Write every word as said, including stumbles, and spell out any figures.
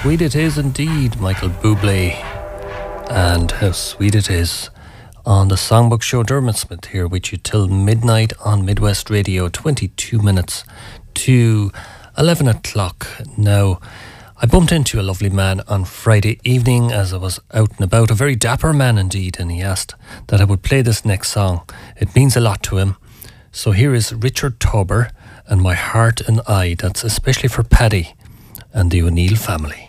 sweet it is indeed, Michael Bublé. And how sweet it is. On the Songbook Show, Dermot Smith here with you till midnight on Midwest Radio, twenty-two minutes to eleven o'clock. Now, I bumped into a lovely man on Friday evening as I was out and about, a very dapper man indeed, and he asked that I would play this next song. It means a lot to him. So here is Richard Tauber and My Heart and I. That's especially for Paddy and the O'Neill family.